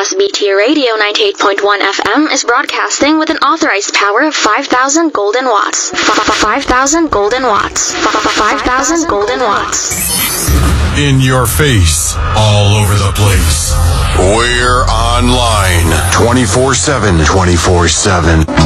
SBT Radio 98.1 FM is broadcasting with an authorized power of 5,000 golden watts. 5,000 golden watts. 5,000 golden watts. In your face, all over the place. We're online 24/7. 24/7.